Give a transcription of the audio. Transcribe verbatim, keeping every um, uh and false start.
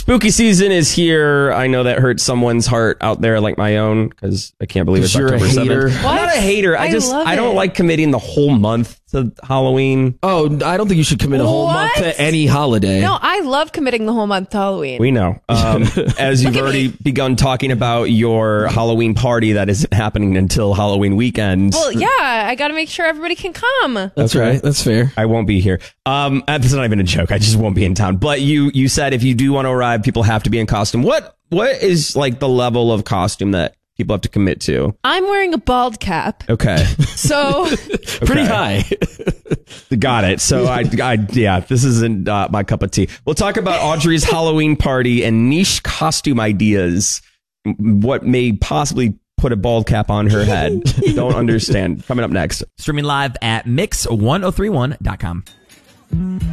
Spooky season is here. I know that hurts someone's heart out there like my own because I can't believe it's You're October a hater. seventh. I'm not a hater. I, I just love I don't it. like committing the whole month to Halloween. Oh, I don't think you should commit a whole What? month to any holiday. No, I love committing the whole month to Halloween. We know. Um, as you've Look at already me. begun talking about your Halloween party that isn't happening until Halloween weekend. well, yeah, I got to make sure everybody can come. That's Okay. right. That's fair. I won't be here. Um, that's not even a joke. I just won't be in town. But you, you said if you do want to arrive, people have to be in costume. What, what is like the level of costume that people have to commit to? I'm wearing a bald cap, Okay. so Pretty Okay. high. Got it. So I, I, yeah, this isn't uh, my cup of tea. We'll talk about Audrey's Halloween party and niche costume ideas. M- What may possibly put a bald cap on her head. Don't understand. Coming up next. Streaming live at mix ten thirty-one dot com.